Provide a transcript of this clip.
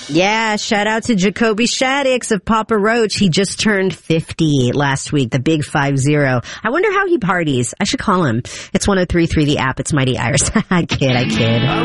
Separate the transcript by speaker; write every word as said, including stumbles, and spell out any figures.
Speaker 1: Yeah, shout out to Jacoby Shaddix of Papa Roach. He just turned fifty last week, the big five zero. I wonder how he parties. I should call him. It's one oh three point three The App. It's Mighty Iris. I kid, I kid.